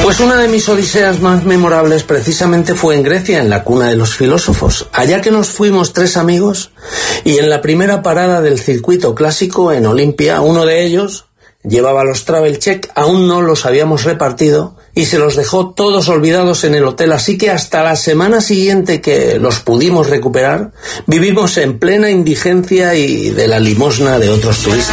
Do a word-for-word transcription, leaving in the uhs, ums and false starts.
Pues una de mis odiseas más memorables precisamente fue en Grecia, en la cuna de los filósofos. Allá que nos fuimos tres amigos y en la primera parada del circuito clásico en Olimpia, uno de ellos llevaba los travel check, aún no los habíamos repartido y se los dejó todos olvidados en el hotel, así que hasta la semana siguiente que los pudimos recuperar, vivimos en plena indigencia y de la limosna de otros turistas.